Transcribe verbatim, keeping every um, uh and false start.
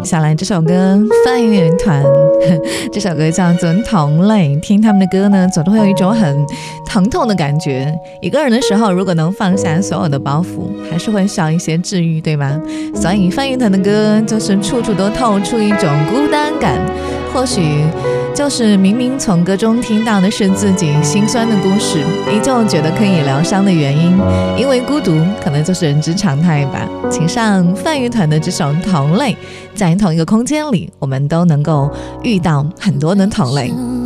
下来这首歌，范乐团这首歌叫做《同类》，听他们的歌呢，总都会有一种很疼痛的感觉。一个人的时候，如果能放下所有的包袱，还是会需要一些治愈，对吗？所以范乐团的歌就是处处都透出一种孤单感，或许就是明明从歌中听到的是自己心酸的故事，依旧觉得可以疗伤的原因，因为孤独可能就是人之常态吧。请上范乐团的这首《同类》，在同一个空间里，我们都能够遇到很多的同类。